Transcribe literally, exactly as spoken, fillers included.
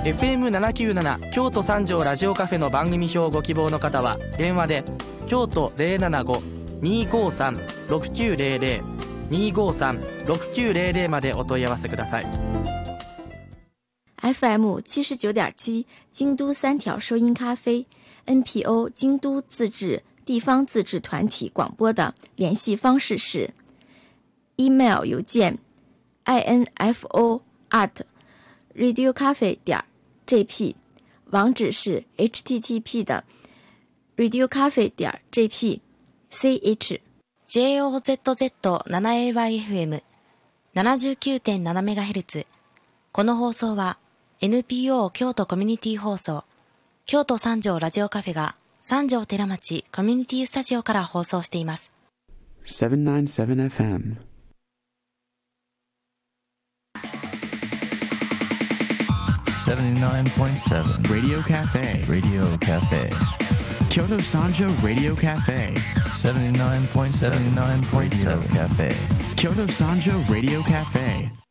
エフエムななきゅうなな 京都三条ラジオカフェの番組表をご希望の方は電話で京都 ゼロななご にーごーさん ろくきゅうゼロゼロ にーごーさん ろくきゅうゼロゼロまでお問い合わせください。 エフエム 七十九点七京都三条收音咖啡 N P O 京都自治地方自治团体广播的联系方式是 email 邮件 info at radiocafe 点 jp， 网址是 http 的 radiocafe 点 jp ch ジェイオーゼットゼットセブンエーワイエフエムななじゅうきゅうてんななメガヘルツ。この放送は エヌピーオー 京都コミュニティ放送京都三条ラジオカフェが三条寺町コミュニティスタジオから放送しています。 セブンナインセブンエフエム seventy-nine point seven Radio Cafe Radio Cafe Kyoto Sanjo Radio Cafe seventy-nine point seven Radio Cafe Kyoto Sanjo Radio Cafe